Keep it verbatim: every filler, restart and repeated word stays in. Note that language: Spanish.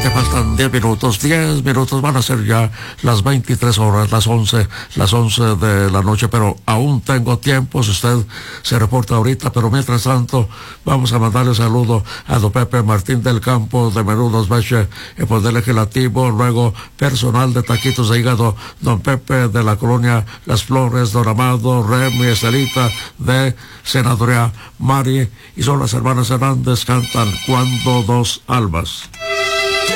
te faltan diez minutos, diez minutos, van a ser ya las veintitrés horas, las once, las once de la noche, pero aún tengo tiempo si usted se reporta ahorita, pero mientras tanto vamos a mandarle saludo a don Pepe Martín del Campo de Menudos Beche, el Poder Legislativo, luego personal de Taquitos de Hígado, don Pepe de la Colonia Las Flores, don Amado, Remy, Estelita de Senadoría, Mari, y son las hermanas Hernández, cantan Cuando dos Almas.